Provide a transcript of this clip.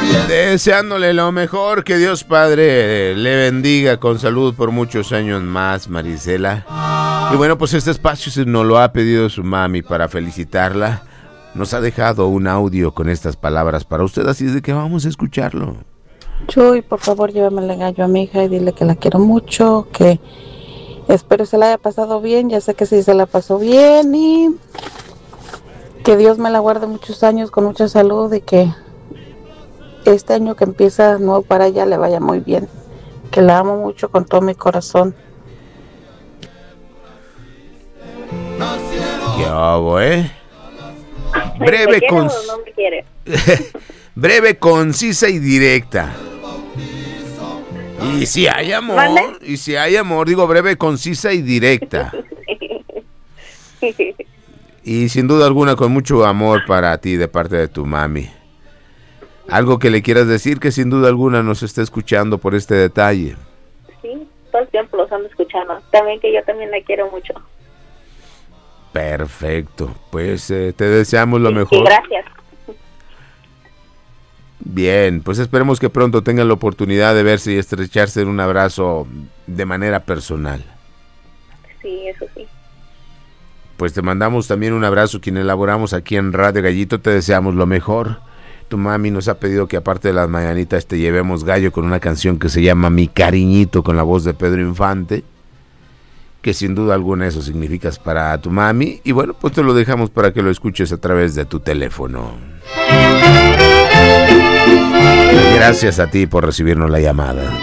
Deseándole lo mejor, que Dios Padre le bendiga con salud por muchos años más, Marisela. Y bueno, pues este espacio nos lo ha pedido su mami para felicitarla. Nos ha dejado un audio con estas palabras para usted, así es de que vamos a escucharlo. Chuy, por favor, llévame el gallo a mi hija y dile que la quiero mucho, que espero se la haya pasado bien, ya sé que sí se la pasó bien y que Dios me la guarde muchos años con mucha salud y que este año que empieza nuevo para ella le vaya muy bien, que la amo mucho con todo mi corazón. ¿Qué hago, Breve, ¿Me quiere o no me quiere? Breve, concisa y directa. Y si hay amor, ¿Vale? y si hay amor, digo breve, concisa y directa. Y sin duda alguna con mucho amor para ti de parte de tu mami. Algo que le quieras decir, que sin duda alguna nos está escuchando por este detalle. Sí, todo el tiempo los ando escuchando. También que yo también la quiero mucho. Perfecto, pues te deseamos lo mejor. Y gracias. Bien, pues esperemos que pronto tengan la oportunidad de verse y estrecharse en un abrazo de manera personal. Sí, eso sí. Pues te mandamos también un abrazo quien elaboramos aquí en Radio Gallito, te deseamos lo mejor. Tu mami nos ha pedido que aparte de las mañanitas te llevemos gallo con una canción que se llama Mi Cariñito con la voz de Pedro Infante, que sin duda alguna eso significas para tu mami, y bueno, pues te lo dejamos para que lo escuches a través de tu teléfono. Gracias a ti por recibirnos la llamada.